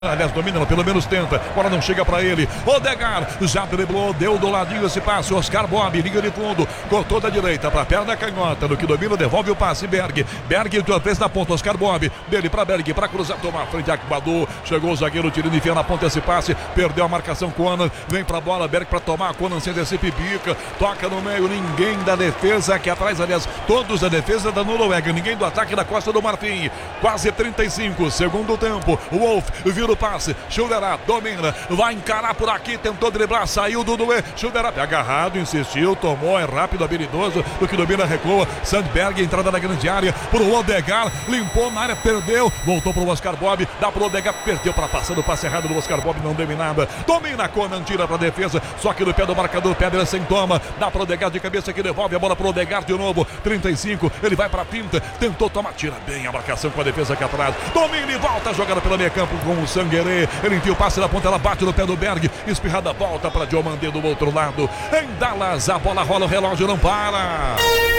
Aliás, domina, pelo menos tenta. Agora não chega pra ele. Odegaard já driblou, deu do ladinho esse passe. Oscar Bob, liga de fundo, cortou da direita pra perna canhota. No que domina, devolve o passe. Berg fez na ponta. Oscar Bob, dele pra Berg, pra cruzar, toma a frente. Akbadu, chegou o zagueiro, tirando, enfia na ponta esse passe. Perdeu a marcação. Conan vem pra bola. Berg pra tomar. Conan sem descer, pipica. Toca no meio. Ninguém da defesa aqui atrás. Aliás, todos da defesa da Noruega. Ninguém do ataque da Costa do Marfim. Quase 35, segundo tempo. Wolf vira o passe, Schulderat domina, vai encarar por aqui, tentou driblar, saiu do Duê, Schulderat agarrado, insistiu, tomou, é rápido, habilidoso, do que domina, recua, Sandberg, entrada na grande área, pro Odegaard, limpou na área, perdeu, voltou pro Oscar Bob, dá pro Odegaard, perdeu para passar do passe errado do Oscar Bob, não deu em nada, domina, Conan, tira pra defesa, só que no pé do marcador, Pedra sem toma, dá pro Odegaard de cabeça que devolve a bola pro Odegaard de novo, 35, ele vai pra pinta, tentou tomar, tira bem a marcação com a defesa aqui atrás, domina e volta, jogada pelo meio campo com o Sanguerê, ele enfia o passe na ponta, ela bate no pé do Berg, espirrada, volta para Diomandé do outro lado, em Dallas, a bola rola, o relógio não para.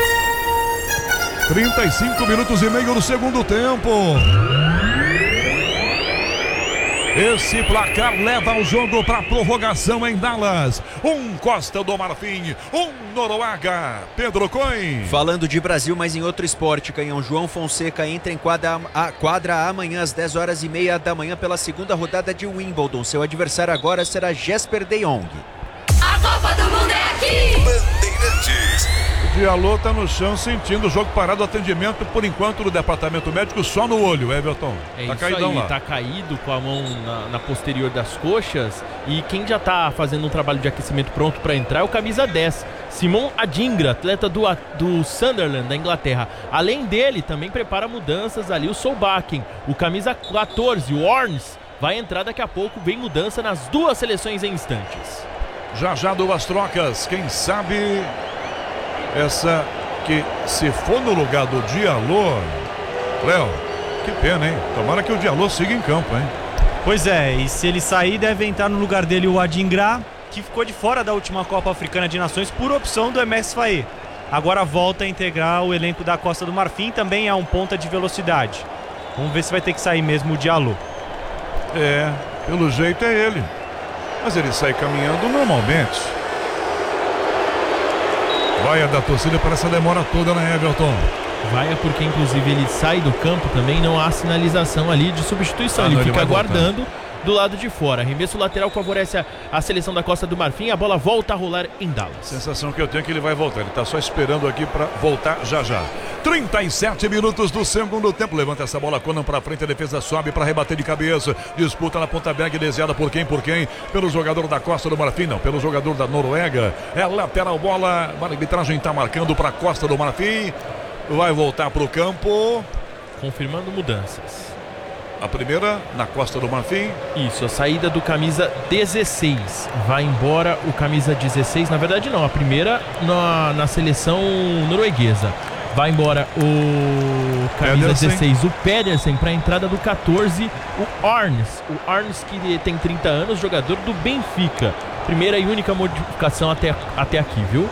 35 minutos e meio do segundo tempo. Esse placar leva o jogo para prorrogação em Dallas. Costa do Marfim, Noruega. Pedro Coin. Falando de Brasil, mas em outro esporte, Canhão. João Fonseca entra em quadra amanhã às 10h30 da manhã pela segunda rodada de Wimbledon. Seu adversário agora será Jesper de Jong. A Copa do Mundo é aqui! Bandeirantes. Diallo tá no chão sentindo o jogo parado, atendimento por enquanto do departamento médico só no olho, Everton. É tá isso caidão aí, lá. tá caído com a mão na posterior das coxas, e quem já tá fazendo um trabalho de aquecimento pronto para entrar é o camisa 10, Simon Adingra, atleta do Sunderland, da Inglaterra. Além dele, também prepara mudanças ali o Solbakken, o camisa 14, o Orns, vai entrar daqui a pouco, vem mudança nas duas seleções em instantes. Já duas trocas, quem sabe essa que se for no lugar do Diallo, Léo, que pena, hein? Tomara que o Diallo siga em campo, hein? Pois é, e se ele sair, deve entrar no lugar dele o Adingra, que ficou de fora da última Copa Africana de Nações por opção do MS Faé. Agora volta a integrar o elenco da Costa do Marfim, também é um ponta de velocidade. Vamos ver se vai ter que sair mesmo o Diallo. É, pelo jeito é ele. Mas ele sai caminhando normalmente. Vai a da torcida para essa demora toda, né, Everton? Vai, porque inclusive ele sai do campo também, não há sinalização ali de substituição, ele fica aguardando do lado de fora. Arremesso lateral favorece a seleção da Costa do Marfim, a bola volta a rolar em Dallas. Sensação que eu tenho é que ele vai voltar, ele tá só esperando aqui para voltar já. 37 minutos do segundo tempo, levanta essa bola, Conan para frente, a defesa sobe para rebater de cabeça, disputa na ponta Berg, desviada por quem? Pelo jogador da Costa do Marfim, não, pelo jogador da Noruega, é lateral, bola, a arbitragem tá marcando para a Costa do Marfim, vai voltar pro campo. Confirmando mudanças. A primeira na Costa do Marfim. Isso, a saída do camisa 16. Vai embora o camisa 16. Na verdade não, a primeira na seleção norueguesa. Vai embora o camisa Pedersen. 16, o Pedersen, para a entrada do 14, o Arns. O Arns, que tem 30 anos, jogador do Benfica. Primeira e única modificação até aqui, viu?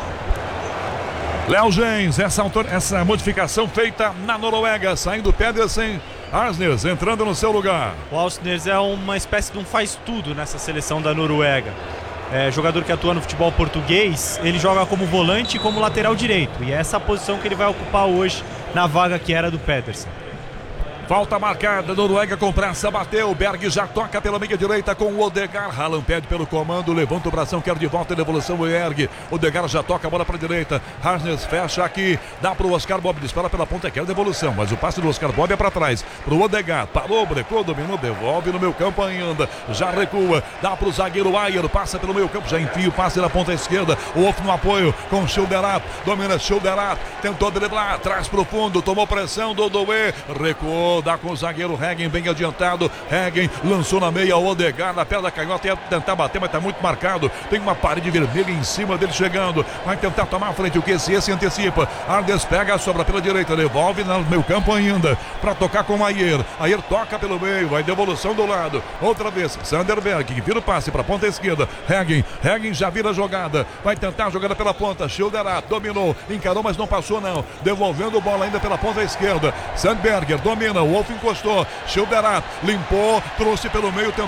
Léo Gens, essa modificação feita na Noruega, saindo Pedersen, Arsnes entrando no seu lugar. O Arsnes é uma espécie de um faz-tudo nessa seleção da Noruega. É jogador que atua no futebol português, ele joga como volante e como lateral direito. E é essa a posição que ele vai ocupar hoje na vaga que era do Pedersen. Falta marcada, Noruega com pressa, bateu, Berg já toca pela meia direita com o Odegaard, Haaland pede pelo comando, levanta o bração, quer de volta, devolução, o Berg, Odegaard já toca a bola para a direita, Arsnes fecha aqui, dá para o Oscar Bob, dispara pela ponta, quer devolução, mas o passe do Oscar Bob é para trás, para o Odegaard, parou, brecou, dominou, devolve no meio campo ainda, já recua, dá para o zagueiro Ayer, passa pelo meio campo, já enfia o passe na ponta esquerda, o Wolf no apoio com Schulderat, domina Schulderat, tentou driblar, traz para o fundo, tomou pressão do Doué, recuou, dá com o zagueiro Heggen bem adiantado, Heggen lançou na meia, o Odegaard na perna da canhota, ia tentar bater, mas está muito marcado, tem uma parede vermelha em cima dele chegando, vai tentar tomar a frente, o que se antecipa, Arnes pega, sobra pela direita, devolve no meio campo ainda, para tocar com o Ayer toca pelo meio, vai devolução do lado, outra vez, Sanderberg, que vira o passe para a ponta esquerda, Heggen já vira a jogada, vai tentar a jogada pela ponta, Schulderat dominou, encarou, mas não passou não, devolvendo bola ainda pela ponta esquerda, Sandberger domina, Wolf encostou. Childerat limpou, trouxe pelo meio, tentou